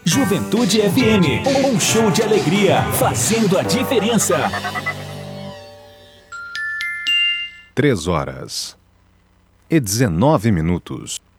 Juventude FM, um show de alegria, fazendo a diferença. 3 horas e 19 minutos.